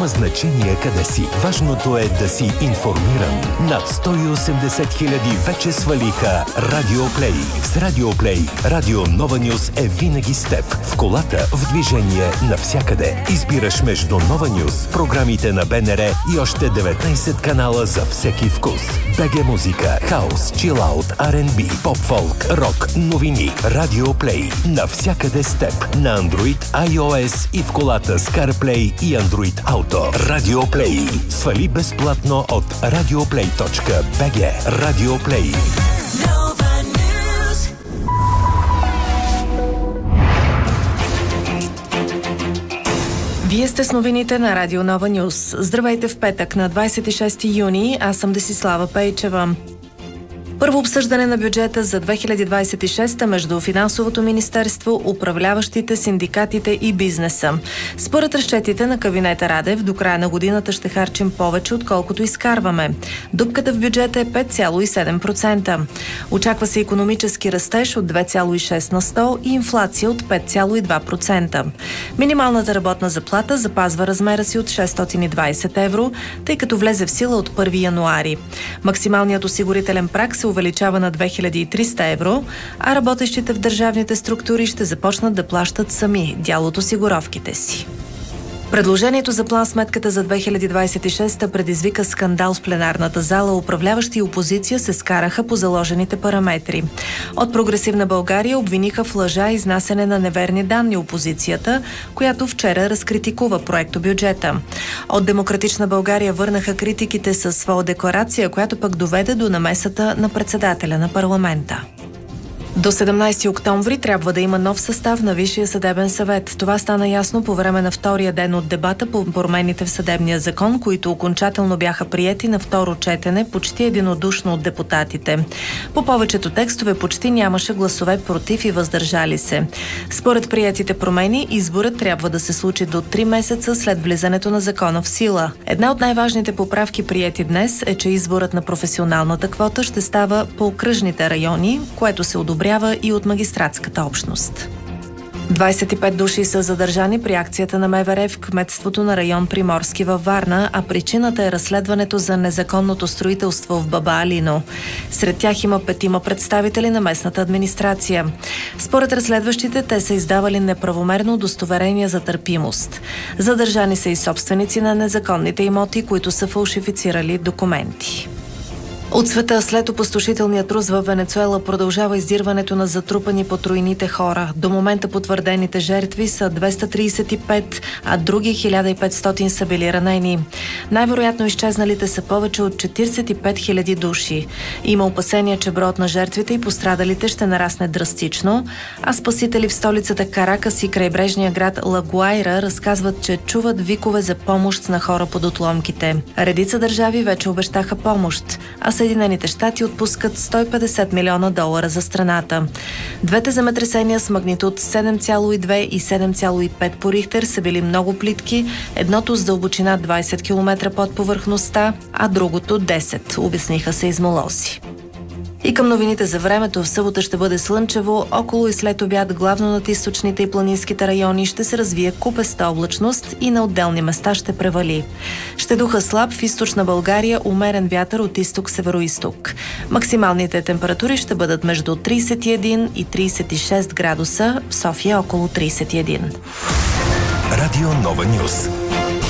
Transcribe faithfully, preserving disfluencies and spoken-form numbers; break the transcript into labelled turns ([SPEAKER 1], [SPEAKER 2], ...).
[SPEAKER 1] Няма значение къде си. Важното е да си информиран. Над сто и осемдесет хиляди вече свалиха Радио Плей. С Радио Плей, Радио Нова Нюз е винаги с теб. В колата, в движение, навсякъде. Избираш между Нова Нюз, програмите на БНР и още деветнайсет канала за всеки вкус. БГ музика, хаус, чилаут, Ар енд Би, поп-фолк, рок, новини. Радио Плей. Навсякъде с теб. На Android, iOS и в колата с CarPlay и Android Auto. Радио Плей. Свали безплатно от радиоплей точка би джи. Радио Плей.
[SPEAKER 2] Вие сте с новините на Радио Нова Нюз. Здравейте в петък на двайсет и шести юни. Аз съм Десислава Пейчева. Първо обсъждане на бюджета за две хиляди двайсет и шеста между Финансовото министерство, управляващите, синдикатите и бизнеса. Според разчетите на кабинета Радев, до края на годината ще харчим повече, отколкото изкарваме. Дупката в бюджета е пет цяло и седем процента. Очаква се икономически растеж от две цяло и шест на сто и инфлация от пет цяло и два процента. Минималната работна заплата запазва размера си от шестстотин и двайсет евро, тъй като влезе в сила от първи януари. Максималният осигурителен праг се увеличава на две хиляди и триста евро, а работещите в държавните структури ще започнат да плащат сами дял от осигуровките си. Предложението за план-сметката за две хиляди двайсет и шеста предизвика скандал в пленарната зала. Управляващи и опозиция се скараха по заложените параметри. От Прогресивна България обвиниха в лъжа и изнасяне на неверни данни опозицията, която вчера разкритикува проектобюджета. От Демократична България върнаха критиките със своя декларация, която пък доведе до намесата на председателя на парламента. До седемнайсети октомври трябва да има нов състав на Висшия съдебен съвет. Това стана ясно по време на втория ден от дебата по промените в съдебния закон, които окончателно бяха приети на второ четене почти единодушно от депутатите. По повечето текстове почти нямаше гласове против и въздържали се. Според приетите промени, изборът трябва да се случи до три месеца след влизането на закона в сила. Една от най-важните поправки приети днес е, че изборът на професионалната квота ще става по окръжните райони, което се одобрява и от магистратската общност. двайсет и пет души са задържани при акцията на МВР в кметството на район Приморски във Варна, а причината е разследването за незаконното строителство в Баба Алино. Сред тях има петима представители на местната администрация. Според разследващите, те са издавали неправомерно удостоверения за търпимост. Задържани са и собственици на незаконните имоти, които са фалшифицирали документи. От света след опустошителния трус във Венецуела продължава издирването на затрупани под руините хора. До момента потвърдените жертви са двеста трийсет и пет, а други хиляда и петстотин са били ранени. Най-вероятно изчезналите са повече от четирийсет и пет хиляди души. Има опасения, че броят на жертвите и пострадалите ще нарасне драстично, а спасители в столицата Каракас и крайбрежния град Ла Гуайра разказват, че чуват викове за помощ на хора под отломките. Редица държави вече обещаха помощ, а Съединените щати отпускат сто и петдесет милиона долара за страната. Двете земетресения с магнитуд седем цяло и две и седем цяло и пет по Рихтер са били много плитки, едното с дълбочина двайсет километра под повърхността, а другото десет, обясниха сейзмолози. И към новините за времето. В събота ще бъде слънчево, около и след обяд главно над източните и планинските райони ще се развие купеста облачност и на отделни места ще превали. Ще духа слаб в източна България, умерен вятър от изток-североизток. Максималните температури ще бъдат между трийсет и един и трийсет и шест градуса, в София около трийсет и един.
[SPEAKER 1] Радио Нова Нюз.